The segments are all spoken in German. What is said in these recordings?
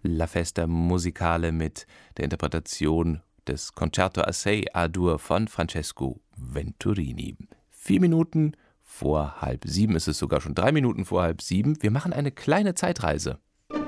La Festa Musicale mit der Interpretation des Concerto Assai A-Dur von Francesco Venturini. 4 Minuten vor 6:30 ist es, sogar schon 3 Minuten vor 6:30. Wir machen eine kleine Zeitreise.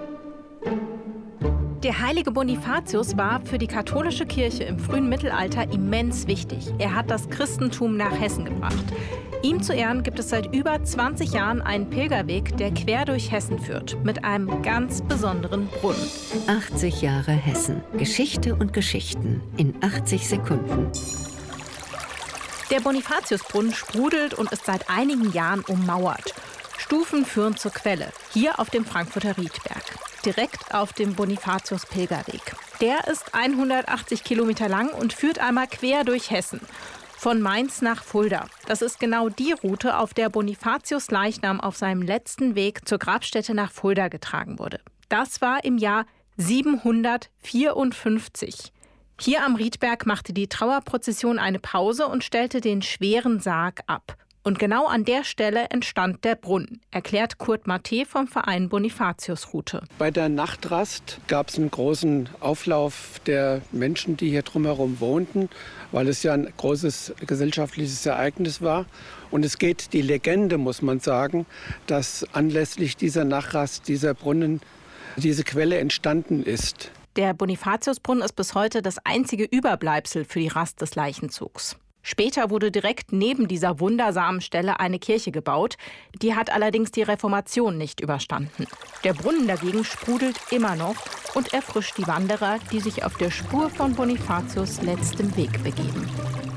Der heilige Bonifatius war für die katholische Kirche im frühen Mittelalter immens wichtig. Er hat das Christentum nach Hessen gebracht. Ihm zu Ehren gibt es seit über 20 Jahren einen Pilgerweg, der quer durch Hessen führt, mit einem ganz besonderen Brunnen. 80 Jahre Hessen. Geschichte und Geschichten in 80 Sekunden. Der Bonifatiusbrunnen sprudelt und ist seit einigen Jahren ummauert. Stufen führen zur Quelle, hier auf dem Frankfurter Riedberg, direkt auf dem Bonifatius-Pilgerweg. Der ist 180 Kilometer lang und führt einmal quer durch Hessen. Von Mainz nach Fulda. Das ist genau die Route, auf der Bonifatius Leichnam auf seinem letzten Weg zur Grabstätte nach Fulda getragen wurde. Das war im Jahr 754. Hier am Riedberg machte die Trauerprozession eine Pause und stellte den schweren Sarg ab. Und genau an der Stelle entstand der Brunnen, erklärt Kurt Matte vom Verein Bonifatius-Route. Bei der Nachtrast gab es einen großen Auflauf der Menschen, die hier drumherum wohnten, weil es ja ein großes gesellschaftliches Ereignis war. Und es geht die Legende, muss man sagen, dass anlässlich dieser Nachtrast dieser Brunnen, diese Quelle entstanden ist. Der Bonifatiusbrunnen ist bis heute das einzige Überbleibsel für die Rast des Leichenzugs. Später wurde direkt neben dieser wundersamen Stelle eine Kirche gebaut. Die hat allerdings die Reformation nicht überstanden. Der Brunnen dagegen sprudelt immer noch und erfrischt die Wanderer, die sich auf der Spur von Bonifatius letztem Weg begeben.